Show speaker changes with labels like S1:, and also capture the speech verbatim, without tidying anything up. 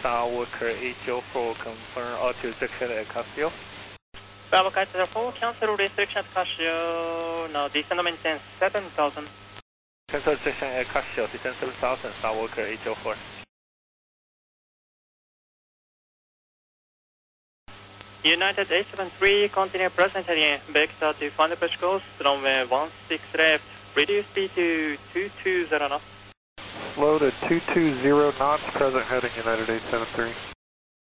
S1: South Walker eight oh four, confirm auto section at Casio.
S2: Bravo Kite four, cancel restriction at Casio, now descend maintain seven thousand.
S1: Cancel section at Casio, descend seven thousand, South Walker eight oh four.
S2: United eight seven three, continue present heading, vector to final approach course, runway one six left, reduce speed to two two zero knots.
S1: Slow to two two zero knots, present heading United eight seven three.